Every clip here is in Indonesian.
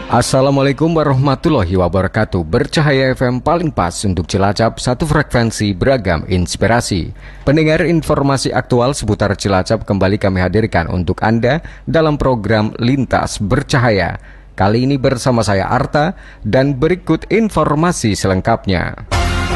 Assalamualaikum warahmatullahi wabarakatuh. Bercahaya FM paling pas untuk Cilacap, satu frekuensi beragam inspirasi. Pendengar, informasi aktual seputar Cilacap kembali kami hadirkan untuk Anda dalam program Lintas Bercahaya. Kali ini bersama saya Arta dan berikut informasi selengkapnya.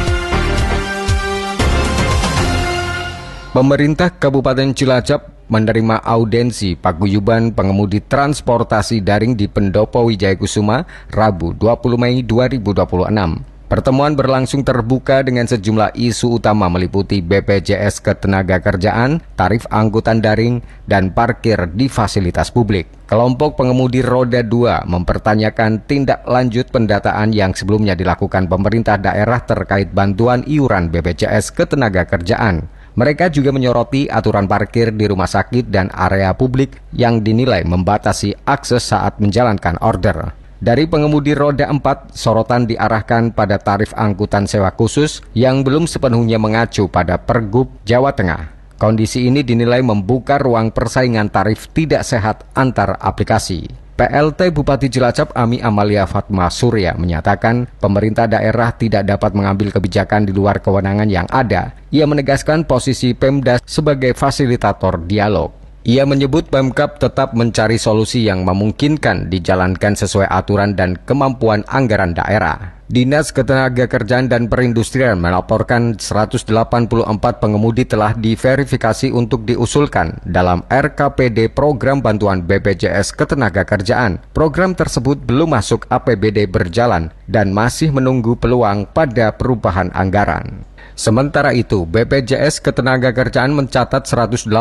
Pemerintah Kabupaten Cilacap menerima audensi paguyuban pengemudi transportasi daring di Pendopo Wijayakusuma Rabu 20 Mei 2026. Pertemuan berlangsung terbuka dengan sejumlah isu utama meliputi BPJS Ketenagakerjaan, tarif angkutan daring, dan parkir di fasilitas publik. Kelompok pengemudi roda 2 mempertanyakan tindak lanjut pendataan yang sebelumnya dilakukan pemerintah daerah terkait bantuan iuran BPJS Ketenagakerjaan. Mereka juga menyoroti aturan parkir di rumah sakit dan area publik yang dinilai membatasi akses saat menjalankan order. Dari pengemudi roda 4, sorotan diarahkan pada tarif angkutan sewa khusus yang belum sepenuhnya mengacu pada Pergub Jawa Tengah. Kondisi ini dinilai membuka ruang persaingan tarif tidak sehat antar aplikasi. PLT Bupati Cilacap Ami Amalia Fatma Surya menyatakan pemerintah daerah tidak dapat mengambil kebijakan di luar kewenangan yang ada. Ia menegaskan posisi Pemda sebagai fasilitator dialog. Ia menyebut Pemkab tetap mencari solusi yang memungkinkan dijalankan sesuai aturan dan kemampuan anggaran daerah. Dinas Ketenagakerjaan dan Perindustrian melaporkan 184 pengemudi telah diverifikasi untuk diusulkan dalam RKPD Program Bantuan BPJS Ketenagakerjaan. Program tersebut belum masuk APBD berjalan dan masih menunggu peluang pada perubahan anggaran. Sementara itu, BPJS Ketenagakerjaan mencatat 189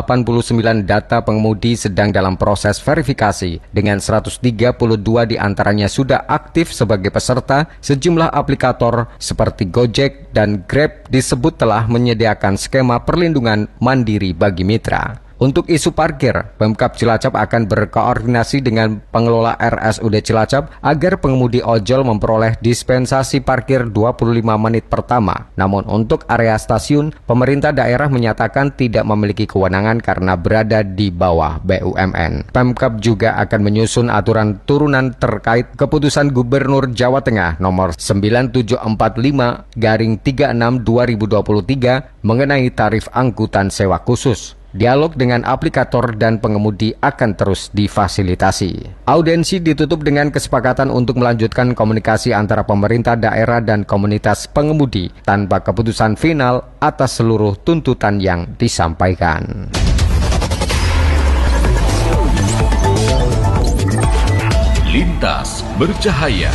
data pengemudi sedang dalam proses verifikasi, dengan 132 diantaranya sudah aktif sebagai peserta. Sejumlah aplikator seperti Gojek dan Grab disebut telah menyediakan skema perlindungan mandiri bagi mitra. Untuk isu parkir, Pemkab Cilacap akan berkoordinasi dengan pengelola RSUD Cilacap agar pengemudi ojol memperoleh dispensasi parkir 25 menit pertama. Namun untuk area stasiun, pemerintah daerah menyatakan tidak memiliki kewenangan karena berada di bawah BUMN. Pemkab juga akan menyusun aturan turunan terkait keputusan Gubernur Jawa Tengah nomor 9745/36/2023 mengenai tarif angkutan sewa khusus. Dialog dengan aplikator dan pengemudi akan terus difasilitasi. Audensi ditutup dengan kesepakatan untuk melanjutkan komunikasi antara pemerintah daerah dan komunitas pengemudi tanpa keputusan final atas seluruh tuntutan yang disampaikan. Lintas Bercahaya.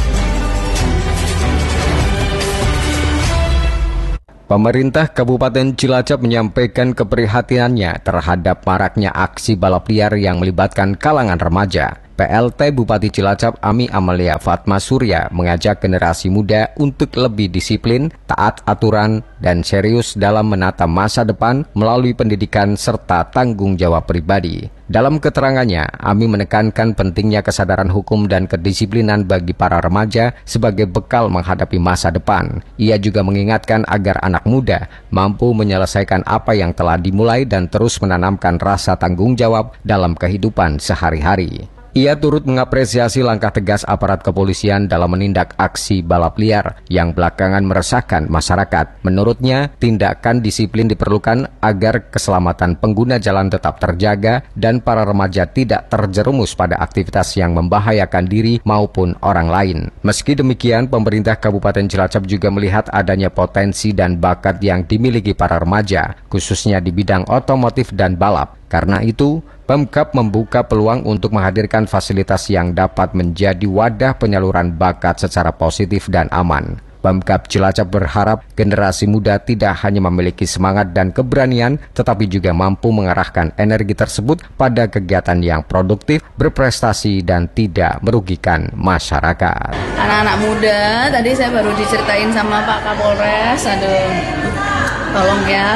Pemerintah Kabupaten Cilacap menyampaikan keprihatinannya terhadap maraknya aksi balap liar yang melibatkan kalangan remaja. PLT Bupati Cilacap Ami Amalia Fatma Surya mengajak generasi muda untuk lebih disiplin, taat aturan, dan serius dalam menata masa depan melalui pendidikan serta tanggung jawab pribadi. Dalam keterangannya, Ami menekankan pentingnya kesadaran hukum dan kedisiplinan bagi para remaja sebagai bekal menghadapi masa depan. Ia juga mengingatkan agar anak muda mampu menyelesaikan apa yang telah dimulai dan terus menanamkan rasa tanggung jawab dalam kehidupan sehari-hari. Ia turut mengapresiasi langkah tegas aparat kepolisian dalam menindak aksi balap liar yang belakangan meresahkan masyarakat. Menurutnya, tindakan disiplin diperlukan agar keselamatan pengguna jalan tetap terjaga dan para remaja tidak terjerumus pada aktivitas yang membahayakan diri maupun orang lain. Meski demikian, pemerintah Kabupaten Cilacap juga melihat adanya potensi dan bakat yang dimiliki para remaja, khususnya di bidang otomotif dan balap. Karena itu, Pemkab membuka peluang untuk menghadirkan fasilitas yang dapat menjadi wadah penyaluran bakat secara positif dan aman. Pemkab Cilacap berharap generasi muda tidak hanya memiliki semangat dan keberanian, tetapi juga mampu mengarahkan energi tersebut pada kegiatan yang produktif, berprestasi, dan tidak merugikan masyarakat. Anak-anak muda, tadi saya baru diceritain sama Pak Kapolres, tolong ya,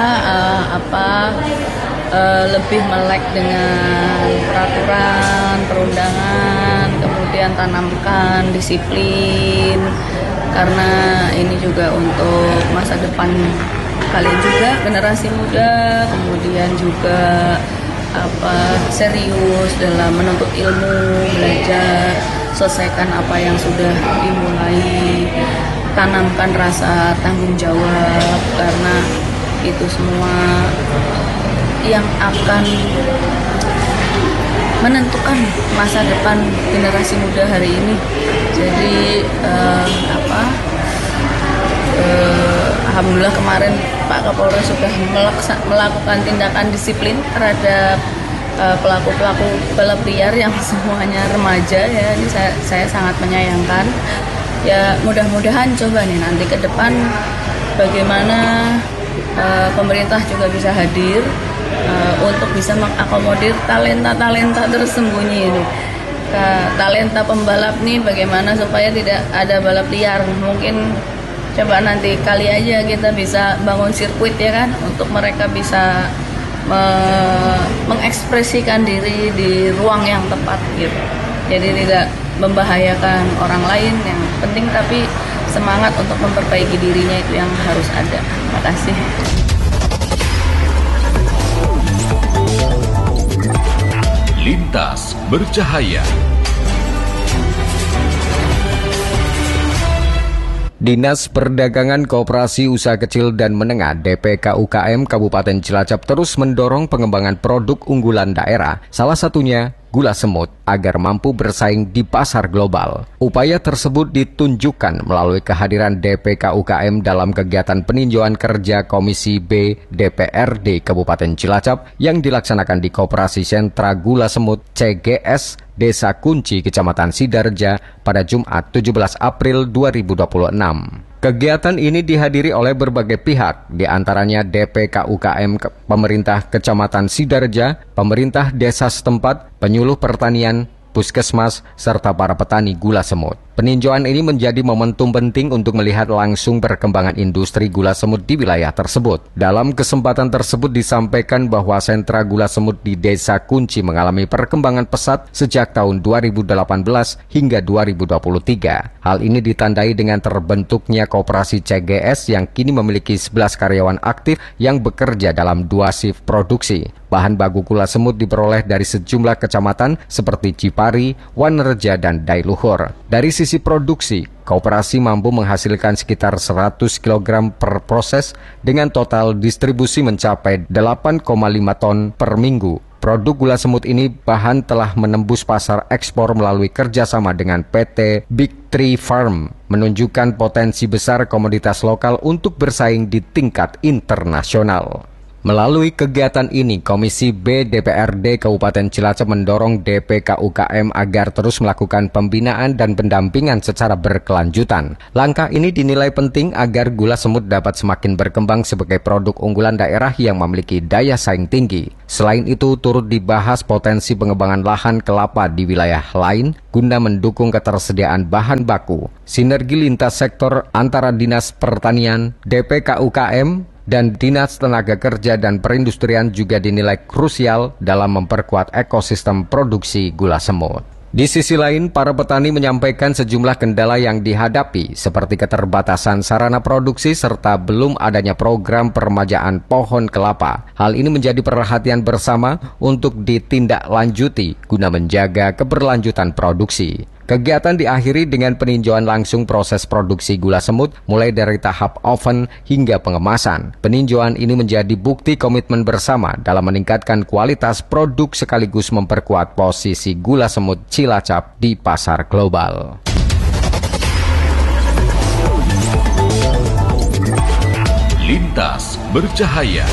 lebih melek dengan peraturan, perundangan, kemudian tanamkan disiplin, karena ini juga untuk masa depan kalian juga, generasi muda, kemudian juga serius dalam menuntut ilmu, belajar, selesaikan apa yang sudah dimulai, tanamkan rasa tanggung jawab, karena itu semua yang akan menentukan masa depan generasi muda hari ini. Jadi alhamdulillah kemarin Pak Kapolres sudah melakukan tindakan disiplin terhadap pelaku-pelaku balap liar yang semuanya remaja ya. Ini saya sangat menyayangkan. Ya mudah-mudahan coba nih nanti ke depan bagaimana pemerintah juga bisa hadir untuk bisa mengakomodir talenta-talenta tersembunyi ini. Talenta pembalap nih bagaimana supaya tidak ada balap liar. Mungkin coba nanti kali aja kita bisa bangun sirkuit ya kan, untuk mereka bisa mengekspresikan diri di ruang yang tepat gitu. Jadi tidak membahayakan orang lain, yang penting tapi semangat untuk memperbaiki dirinya itu yang harus ada. Terima kasih. Lintas Bercahaya. Dinas Perdagangan Koperasi Usaha Kecil dan Menengah (DPK UKM) Kabupaten Cilacap terus mendorong pengembangan produk unggulan daerah, salah satunya gula semut, agar mampu bersaing di pasar global. Upaya tersebut ditunjukkan melalui kehadiran DPK UKM dalam kegiatan peninjauan kerja Komisi B DPRD Kabupaten Cilacap yang dilaksanakan di Koperasi Sentra Gula Semut CGS Desa Kunci, Kecamatan Sidarja pada Jumat 17 April 2026. Kegiatan ini dihadiri oleh berbagai pihak, di antaranya DPK UKM pemerintah Kecamatan Sidarja, pemerintah desa setempat, penyuluh pertanian, puskesmas, serta para petani gula semut. Peninjauan ini menjadi momentum penting untuk melihat langsung perkembangan industri gula semut di wilayah tersebut. Dalam kesempatan tersebut disampaikan bahwa sentra gula semut di Desa Kunci mengalami perkembangan pesat sejak tahun 2018 hingga 2023. Hal ini ditandai dengan terbentuknya koperasi CGS yang kini memiliki 11 karyawan aktif yang bekerja dalam 2 shift produksi. Bahan baku gula semut diperoleh dari sejumlah kecamatan seperti Cipari, Wanerja, dan Dailuhur. Dari sisi produksi, koperasi mampu menghasilkan sekitar 100 kg per proses dengan total distribusi mencapai 8,5 ton per minggu. Produk gula semut ini bahan telah menembus pasar ekspor melalui kerjasama dengan PT Big Tree Farm, menunjukkan potensi besar komoditas lokal untuk bersaing di tingkat internasional. Melalui kegiatan ini, Komisi B DPRD Kabupaten Cilacap mendorong DPK UKM agar terus melakukan pembinaan dan pendampingan secara berkelanjutan. Langkah ini dinilai penting agar gula semut dapat semakin berkembang sebagai produk unggulan daerah yang memiliki daya saing tinggi. Selain itu, turut dibahas potensi pengembangan lahan kelapa di wilayah lain guna mendukung ketersediaan bahan baku. Sinergi lintas sektor antara Dinas Pertanian, DPK UKM, dan Dinas Tenaga Kerja dan Perindustrian juga dinilai krusial dalam memperkuat ekosistem produksi gula semut. Di sisi lain, para petani menyampaikan sejumlah kendala yang dihadapi, seperti keterbatasan sarana produksi serta belum adanya program peremajaan pohon kelapa. Hal ini menjadi perhatian bersama untuk ditindaklanjuti guna menjaga keberlanjutan produksi. Kegiatan diakhiri dengan peninjauan langsung proses produksi gula semut mulai dari tahap oven hingga pengemasan. Peninjauan ini menjadi bukti komitmen bersama dalam meningkatkan kualitas produk sekaligus memperkuat posisi gula semut Cilacap di pasar global. Lintas Bercahaya.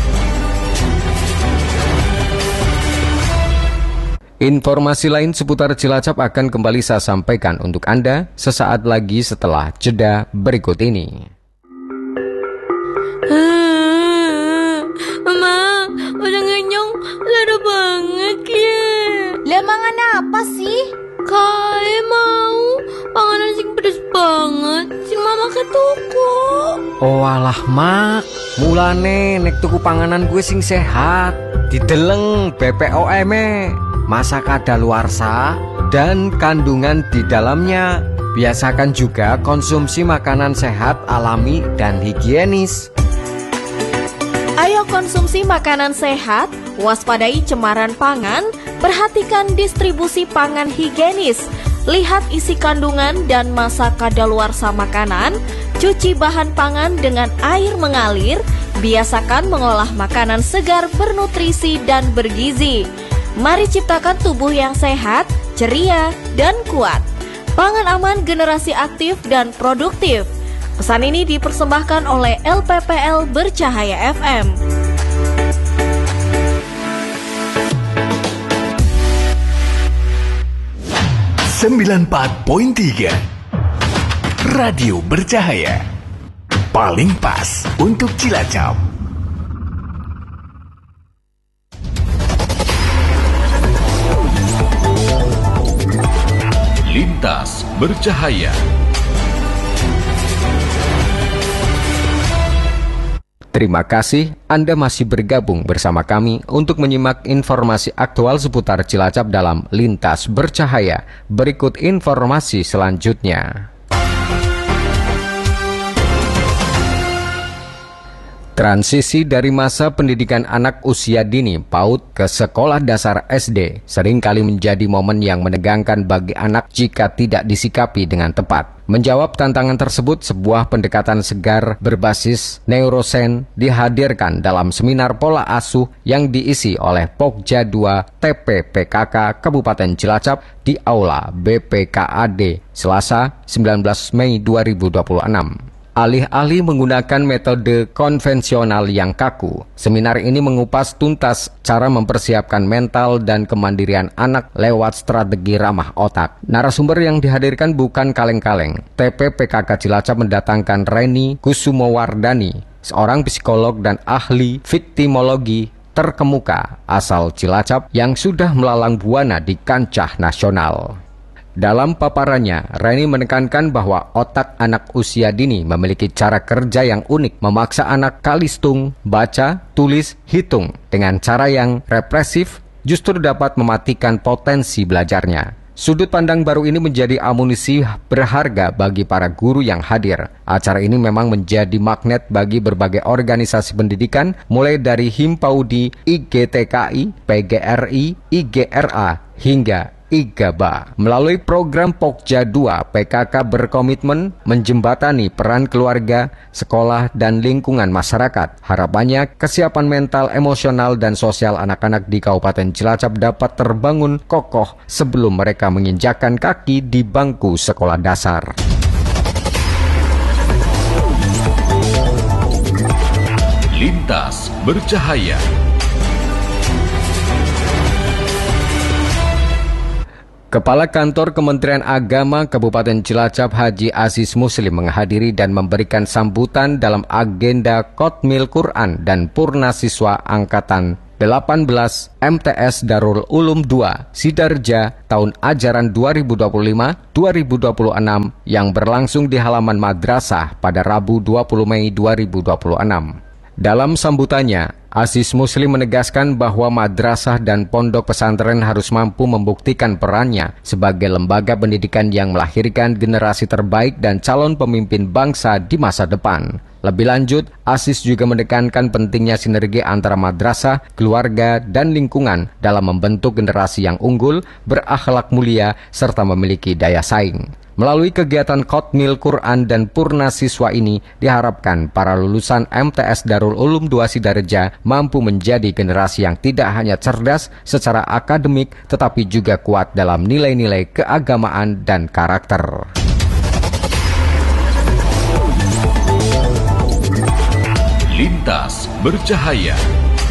Informasi lain seputar Cilacap akan kembali saya sampaikan untuk Anda sesaat lagi setelah jeda berikut ini. Mama, udah ngenyong, lada banget ya. Lah mangan apa sih? Kae mau panganan sing pedes banget, sing mama ke toko. Oh alah mak, mulane nek tuku panganan gue sing sehat, dideleng BPOM masa kadaluarsa dan kandungan di dalamnya. Biasakan juga konsumsi makanan sehat, alami, dan higienis. Ayo konsumsi makanan sehat, waspadai cemaran pangan, perhatikan distribusi pangan higienis. lihat isi kandungan dan masa kadaluarsa makanan, cuci bahan pangan dengan air mengalir, biasakan mengolah makanan segar bernutrisi dan bergizi. Mari ciptakan tubuh yang sehat, ceria, dan kuat. Pangan aman generasi aktif dan produktif. Pesan ini dipersembahkan oleh LPPL Bercahaya FM. .3 Radio Bercahaya, paling pas untuk Cilacap. Lintas Bercahaya. Terima kasih Anda masih bergabung bersama kami untuk menyimak informasi aktual seputar Cilacap dalam Lintas Bercahaya. Berikut informasi selanjutnya. Transisi dari masa pendidikan anak usia dini PAUD ke sekolah dasar SD seringkali menjadi momen yang menegangkan bagi anak jika tidak disikapi dengan tepat. Menjawab tantangan tersebut, sebuah pendekatan segar berbasis neurosains dihadirkan dalam seminar pola asuh yang diisi oleh Pokja 2 TPPKK Kabupaten Cilacap di Aula BPKAD Selasa 19 Mei 2026. Alih-alih menggunakan metode konvensional yang kaku, seminar ini mengupas tuntas cara mempersiapkan mental dan kemandirian anak lewat strategi ramah otak. Narasumber yang dihadirkan bukan kaleng-kaleng. TPPKK Cilacap mendatangkan Reni Kusumowardani, seorang psikolog dan ahli viktimologi terkemuka asal Cilacap yang sudah melalang buana di kancah nasional. Dalam paparannya, Reni menekankan bahwa otak anak usia dini memiliki cara kerja yang unik, memaksa anak kalistung, baca, tulis, hitung. Dengan cara yang represif, justru dapat mematikan potensi belajarnya. Sudut pandang baru ini menjadi amunisi berharga bagi para guru yang hadir. Acara ini memang menjadi magnet bagi berbagai organisasi pendidikan, mulai dari Himpaudi, IGTKI, PGRI, IGRA, hingga IGABA. Melalui program Pokja 2, PKK berkomitmen menjembatani peran keluarga, sekolah, dan lingkungan masyarakat. Harapannya, kesiapan mental, emosional, dan sosial anak-anak di Kabupaten Cilacap dapat terbangun kokoh sebelum mereka menginjakkan kaki di bangku sekolah dasar. Lintas Bercahaya. Kepala Kantor Kementerian Agama Kabupaten Cilacap Haji Aziz Muslim menghadiri dan memberikan sambutan dalam agenda Kotmil Quran dan Purna Siswa Angkatan 18 MTS Darul Ulum 2 Sidarja tahun ajaran 2025-2026 yang berlangsung di halaman madrasah pada Rabu 20 Mei 2026. Dalam sambutannya, Aziz Muslim menegaskan bahwa madrasah dan pondok pesantren harus mampu membuktikan perannya sebagai lembaga pendidikan yang melahirkan generasi terbaik dan calon pemimpin bangsa di masa depan. Lebih lanjut, Aziz juga menekankan pentingnya sinergi antara madrasah, keluarga, dan lingkungan dalam membentuk generasi yang unggul, berakhlak mulia, serta memiliki daya saing. Melalui kegiatan Kotmil Quran dan Purna Siswa ini, diharapkan para lulusan MTS Darul Ulum 2 Sidarja mampu menjadi generasi yang tidak hanya cerdas secara akademik, tetapi juga kuat dalam nilai-nilai keagamaan dan karakter. Lintas Bercahaya.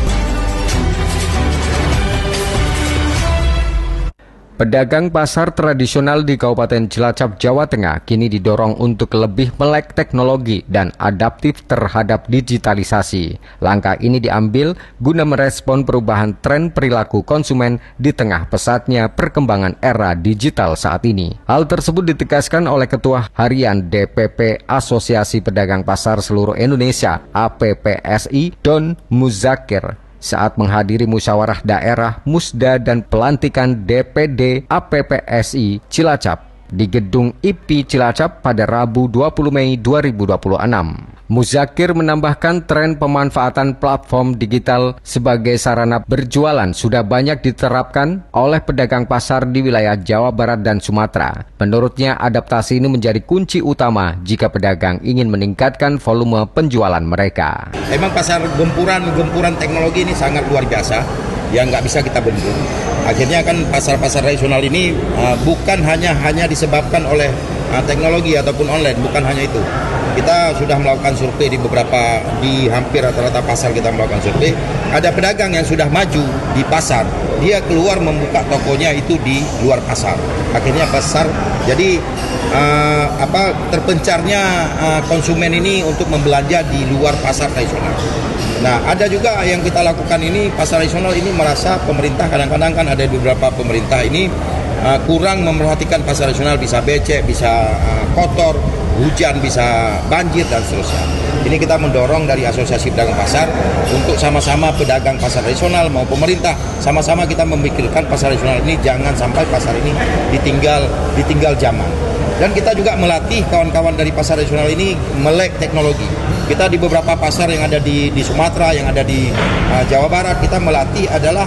Pedagang pasar tradisional di Kabupaten Cilacap, Jawa Tengah kini didorong untuk lebih melek teknologi dan adaptif terhadap digitalisasi. Langkah ini diambil guna merespon perubahan tren perilaku konsumen di tengah pesatnya perkembangan era digital saat ini. Hal tersebut ditegaskan oleh Ketua Harian DPP Asosiasi Pedagang Pasar Seluruh Indonesia APPSI Don Muzakir saat menghadiri musyawarah daerah Musda dan pelantikan DPD APPSI Cilacap di Gedung IP Cilacap pada Rabu 20 Mei 2026. Muzakir menambahkan tren pemanfaatan platform digital sebagai sarana berjualan sudah banyak diterapkan oleh pedagang pasar di wilayah Jawa Barat dan Sumatera. Menurutnya, adaptasi ini menjadi kunci utama jika pedagang ingin meningkatkan volume penjualan mereka. Emang pasar gempuran teknologi ini sangat luar biasa, yang nggak bisa kita bendung. Akhirnya kan pasar-pasar regional ini bukan hanya disebabkan oleh teknologi ataupun online, bukan hanya itu. Kita sudah melakukan survei di hampir rata-rata pasar kita melakukan survei. Ada pedagang yang sudah maju di pasar, dia keluar membuka tokonya itu di luar pasar. Akhirnya pasar jadi terpencarnya konsumen ini untuk membelanja di luar pasar tradisional. Nah, ada juga yang kita lakukan ini, pasar tradisional ini merasa pemerintah kadang-kadang kan ada beberapa pemerintah ini kurang memerhatikan pasar tradisional, bisa becek, bisa kotor, hujan, bisa banjir dan seterusnya. Ini kita mendorong dari Asosiasi Pedagang Pasar untuk sama-sama pedagang pasar tradisional mau pemerintah sama-sama kita memikirkan pasar tradisional ini jangan sampai pasar ini ditinggal zaman. Dan kita juga melatih kawan-kawan dari pasar tradisional ini melek teknologi. Kita di beberapa pasar yang ada di Sumatera, yang ada di Jawa Barat, kita melatih adalah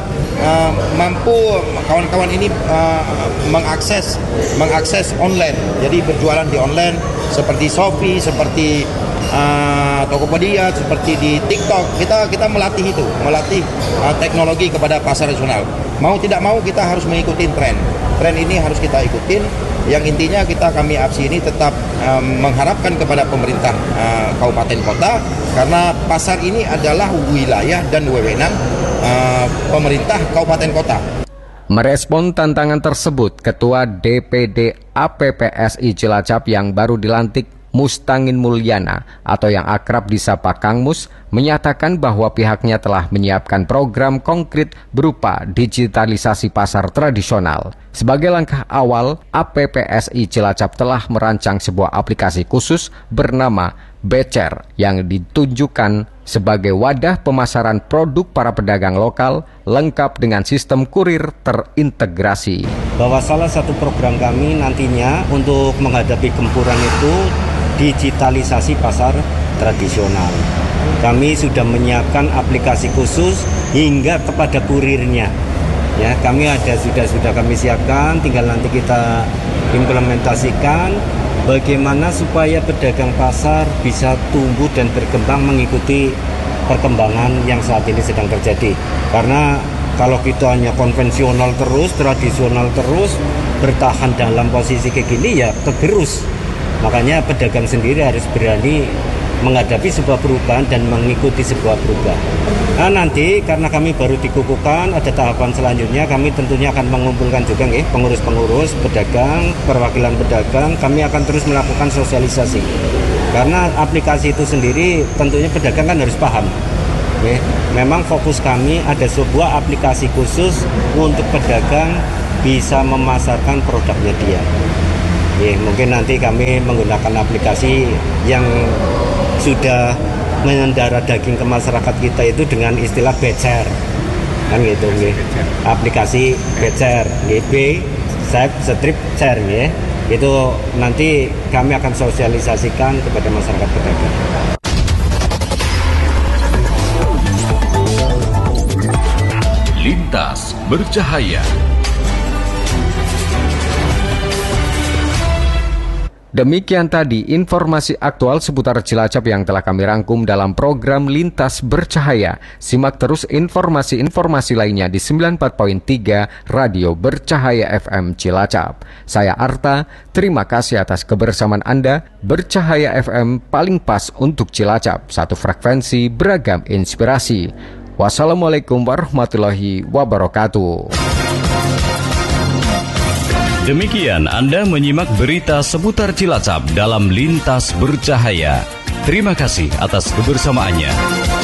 mampu kawan-kawan ini mengakses online. Jadi berjualan di online seperti Shopee, seperti Tokopedia, seperti di TikTok. Kita melatih teknologi kepada pasar regional. Mau tidak mau kita harus mengikuti tren. Tren ini harus kita ikutin. Yang intinya kami APSI ini tetap mengharapkan kepada pemerintah kabupaten kota, karena pasar ini adalah wilayah dan wewenang pemerintah kabupaten kota. Merespon tantangan tersebut, Ketua DPD APPSI Cilacap yang baru dilantik, Mustangin Mulyana atau yang akrab disapa Kang Mus, menyatakan bahwa pihaknya telah menyiapkan program konkret berupa digitalisasi pasar tradisional. Sebagai langkah awal, APPSI Cilacap telah merancang sebuah aplikasi khusus bernama Becer yang ditunjukkan sebagai wadah pemasaran produk para pedagang lokal lengkap dengan sistem kurir terintegrasi. Bahwa salah satu program kami nantinya untuk menghadapi gempuran itu digitalisasi pasar tradisional. Kami sudah menyiapkan aplikasi khusus hingga kepada kurirnya. Ya, kami sudah kami siapkan, tinggal nanti kita implementasikan bagaimana supaya pedagang pasar bisa tumbuh dan berkembang mengikuti perkembangan yang saat ini sedang terjadi. Karena kalau kita hanya konvensional terus, tradisional terus, bertahan dalam posisi kayak gini ya kegerus. Makanya pedagang sendiri harus berani menghadapi sebuah perubahan dan mengikuti sebuah perubahan. Nah, nanti karena kami baru dikukuhkan, ada tahapan selanjutnya, kami tentunya akan mengumpulkan juga pengurus-pengurus pedagang, perwakilan pedagang, kami akan terus melakukan sosialisasi. Karena aplikasi itu sendiri tentunya pedagang kan harus paham. Memang fokus kami ada sebuah aplikasi khusus untuk pedagang bisa memasarkan produknya dia. Mungkin nanti kami menggunakan aplikasi yang sudah mengendara daging ke masyarakat kita itu dengan istilah Becer, kan gitu, aplikasi Becer, strip cer, itu nanti kami akan sosialisasikan kepada masyarakat pedagang. Lintas bercahaya. Demikian tadi informasi aktual seputar Cilacap yang telah kami rangkum dalam program Lintas Bercahaya. Simak terus informasi-informasi lainnya di 94.3 Radio Bercahaya FM Cilacap. Saya Arta, terima kasih atas kebersamaan Anda. Bercahaya FM paling pas untuk Cilacap, satu frekuensi beragam inspirasi. Wassalamualaikum warahmatullahi wabarakatuh. Demikian Anda menyimak berita seputar Cilacap dalam Lintas Bercahaya. Terima kasih atas kebersamaannya.